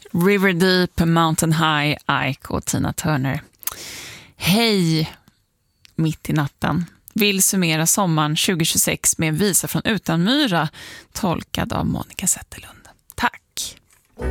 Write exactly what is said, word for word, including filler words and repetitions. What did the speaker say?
River Deep, Mountain High, Ike och Tina Turner. Hej, mitt i natten. Vill summera sommaren tjugo tjugosex med en visa från Utanmyra, tolkad av Monica Zetterlund. Tack!